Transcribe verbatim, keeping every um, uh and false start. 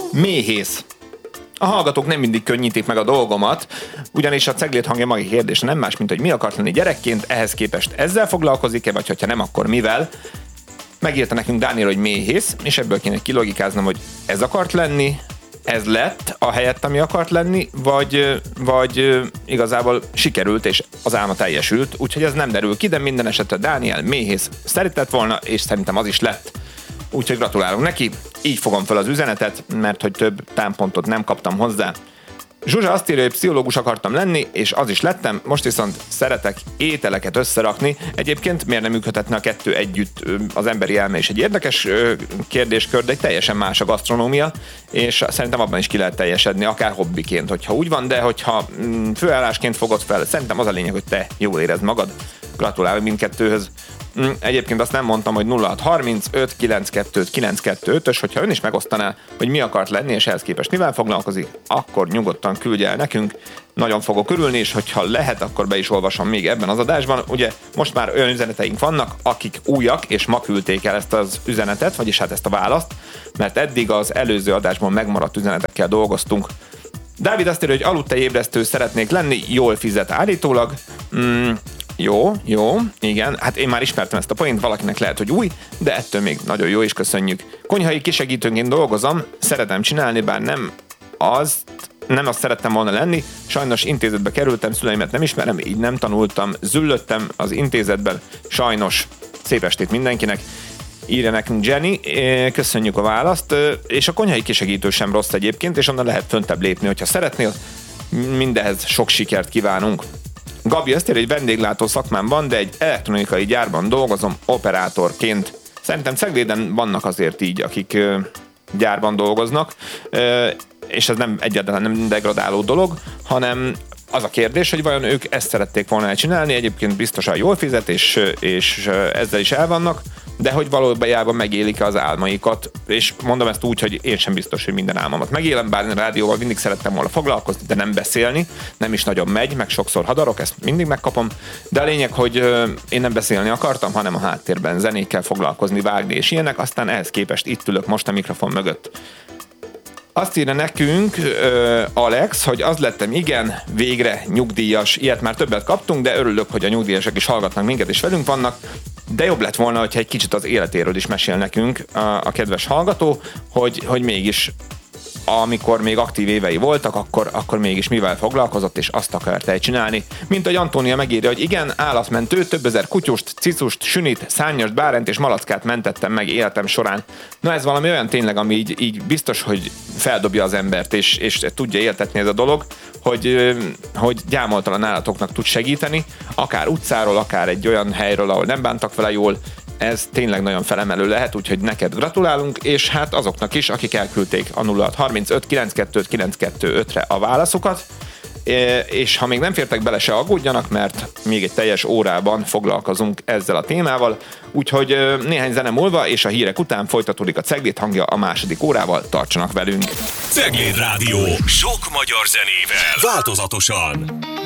Méhész. A hallgatók nem mindig könnyítik meg a dolgomat, ugyanis a Ceglét hangja mai kérdése nem más, mint hogy mi akart lenni gyerekként, ehhez képest ezzel foglalkozik-e, vagy hogyha nem, akkor mivel. Megírta nekünk Dániel, hogy méhész, és ebből kéne kilogikáznom, hogy ez akart lenni, ez lett a helyett, ami akart lenni, vagy, vagy igazából sikerült, és az álma teljesült, úgyhogy ez nem derül ki, de minden esetre Dániel méhész szeretett volna, és szerintem az is lett. Úgyhogy gratulálunk neki, így fogom fel az üzenetet, mert hogy több támpontot nem kaptam hozzá. Zsuzsa azt írja, hogy pszichológus akartam lenni, és az is lettem, most viszont szeretek ételeket összerakni. Egyébként miért nem működhetne a kettő együtt? Az emberi elme is egy érdekes kérdéskör, de egy teljesen más a gasztronómia, és szerintem abban is ki lehet teljesedni, akár hobbiként, hogyha úgy van, de hogyha főállásként fogod fel, szerintem az a lényeg, hogy te jól érezd magad. Gratulálok mindkettőhöz. Egyébként azt nem mondtam, hogy nulla hat harmincöt kilencvenkettő kilencvenkettő ötös, hogyha ön is megosztaná, hogy mi akart lenni, és ehhez képest mivel foglalkozik, akkor nyugodtan küldje el nekünk. Nagyon fogok örülni, és hogyha lehet, akkor be is olvasom még ebben az adásban. Ugye most már olyan üzeneteink vannak, akik újak, és ma küldték el ezt az üzenetet, vagyis hát ezt a választ, mert eddig az előző adásban megmaradt üzenetekkel dolgoztunk. Dávid azt írja, hogy aludta ébresztő szeretnék lenni, jól fizet állítólag. Mm, Jó, jó, igen, hát én már ismertem ezt a poént, valakinek lehet, hogy új, de ettől még nagyon jó, és köszönjük. Konyhai kisegítőnként dolgozom, szeretem csinálni, bár nem azt, nem azt szerettem volna lenni, sajnos intézetbe kerültem, szüleimet nem ismerem, így nem tanultam, züllöttem az intézetben, sajnos. Szép estét mindenkinek. Írja nekünk Jenny, köszönjük a választ, és a konyhai kisegítő sem rossz egyébként, és onnan lehet föntebb lépni, hogyha szeretnél, mindehez sok sikert kívánunk. Gabi azt írja, hogy vendéglátó szakmám van, de egy elektronikai gyárban dolgozom operátorként. Szerintem Cegléden vannak azért így, akik ö, gyárban dolgoznak, ö, és ez nem egyáltalán nem degradáló dolog, hanem az a kérdés, hogy vajon ők ezt szerették volna csinálni, egyébként biztosan jól fizet, és, és ezzel is el vannak, de hogy valójában megélik az álmaikat, és mondom ezt úgy, hogy én sem biztos, hogy minden álmomat megélem, bár rádióval mindig szerettem volna foglalkozni, de nem beszélni, nem is nagyon megy, meg sokszor hadarok, ezt mindig megkapom, de a lényeg, hogy én nem beszélni akartam, hanem a háttérben zenékkel foglalkozni, vágni és ilyenek, aztán ehhez képest itt ülök most a mikrofon mögött. Azt írja nekünk uh, Alex, hogy az lettem, igen, végre nyugdíjas. Ilyet már többet kaptunk, de örülök, hogy a nyugdíjasok is hallgatnak minket, és velünk vannak. De jobb lett volna, hogyha egy kicsit az életéről is mesél nekünk a, a kedves hallgató, hogy, hogy mégis amikor még aktív évei voltak, akkor, akkor mégis mivel foglalkozott, és azt akarta csinálni. Mint ahogy Antónia megírja, hogy igen, állatmentő, több ezer kutyust, cicust, sünit, szárnyast, bárent és malackát mentettem meg életem során. Na ez valami olyan tényleg, ami így, így biztos, hogy feldobja az embert, és, és tudja éltetni ez a dolog, hogy, hogy gyámoltalan állatoknak tud segíteni, akár utcáról, akár egy olyan helyről, ahol nem bántak vele jól. Ez tényleg nagyon felemelő lehet, úgyhogy neked gratulálunk, és hát azoknak is, akik elküldték a nulla hat harmincöt kilencvenkettő kilencvenkettő ötre a válaszokat, és ha még nem fértek bele, se aggódjanak, mert még egy teljes órában foglalkozunk ezzel a témával, úgyhogy néhány zene múlva és a hírek után folytatódik a Ceglét hangja a második órával, tartsanak velünk! Ceglét Rádió, sok magyar zenével, változatosan!